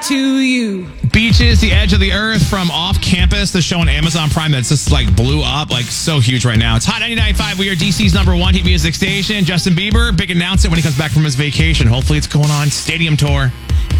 to you. Beaches, The Edge of the Earth from Off Campus, the show on Amazon Prime that's just like blew up, like so huge right now. It's Hot 99.5. We are DC's #1 hit music station. Justin Bieber, big announcement when he comes back from his vacation. Hopefully it's going on stadium tour.